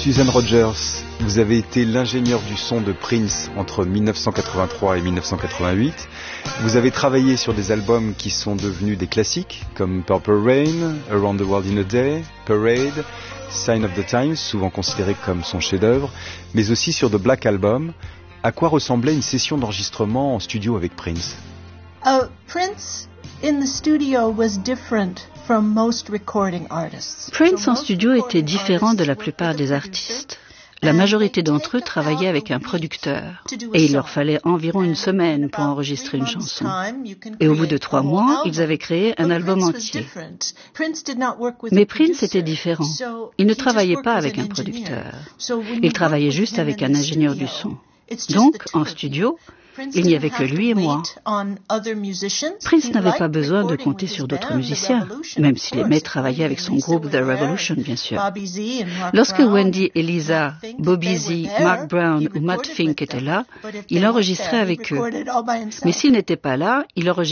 Susan Rogers, vous avez été l'ingénieur du son de Prince entre 1983 et 1988. Vous avez travaillé sur des albums qui sont devenus des classiques, comme Purple Rain, Around the World in a Day, Parade, Sign of the Times, souvent considéré comme son chef-d'œuvre, mais aussi sur The Black Album. À quoi ressemblait une session d'enregistrement en studio avec Prince? Prince in the studio was different from most recording artists. Prince en studio était différent de la plupart des artistes. La majorité d'entre eux travaillaient avec un producteur et il leur fallait environ une semaine pour enregistrer une chanson. Et au bout de 3 mois, ils avaient créé un album entier. Mais Prince était différent. Il ne travaillait pas avec un producteur. Il travaillait juste avec un ingénieur du son. Donc, en studio, il n'y avait que lui et moi. Prince n'avait pas besoin de compter sur d'autres musiciens, même s'il aimait travailler avec son groupe The Revolution, bien sûr. Lorsque Wendy et Lisa, Bobby Z, Mark Brown ou Matt Fink étaient là, il enregistrait avec eux. Mais s'ils n'étaient pas là, il enregistrait